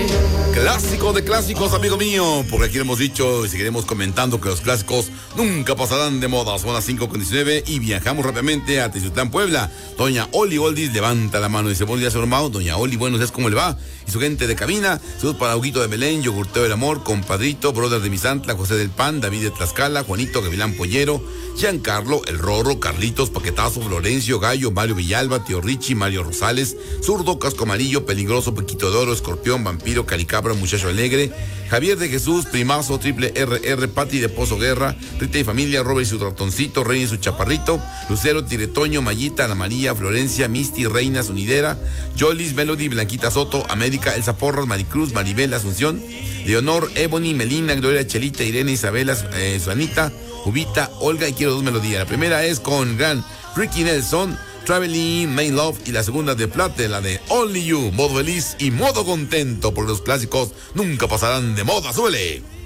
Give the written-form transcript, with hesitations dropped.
Clásico de clásicos, amigo mío, porque aquí hemos dicho y seguiremos comentando que los clásicos nunca pasarán de moda. Son las 5:19 y viajamos rápidamente a Teciutlán, Puebla. Doña Oli Oldis levanta la mano y dice: buenos días, hermano. Doña Oli, buenos días, ¿cómo le va? Y su gente de cabina, saludos para Huguito de Belén, Yogurteo del Amor, Compadrito, Brother de Misantla, José del Pan, David de Tlaxcala, Juanito Gavilán Pollero, Giancarlo, El Rorro, Carlitos, Paquetazo, Florencio, Gallo, Mario Villalba, Tío Richie, Mario Rosales, Zurdo, Casco Amarillo, Peligroso, Pequito de Oro, Escorpión, Vampiro, Caricabra, Muchacho Alegre, Javier de Jesús, Primazo, Triple RR, Pati de Pozo Guerra, Rita y Familia, Robert y su ratoncito, Rey y su chaparrito, Lucero, Tiretoño, Mayita, Ana María, Florencia, Misty, Reina, Sunidera, Jolis, Melody, Blanquita Soto, América, Elsa Porras, Maricruz, Maribel, Asunción, Leonor, Ebony, Melina, Gloria, Chelita, Irene, Isabela, Suanita, Ubita, Olga, y quiero dos melodías. La primera es con gran Ricky Nelson, Traveling, Main Love, y la segunda de Plate, la de Only You, modo feliz y modo contento, porque los clásicos nunca pasarán de moda. ¡Súbele!